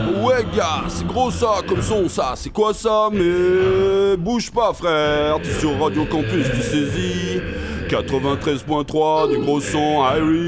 Ouais gars, c'est gros ça comme son ça, c'est quoi ça? Mais bouge pas frère, t'es sur Radio Campus, tu saisis 93.3 du gros son, Irie.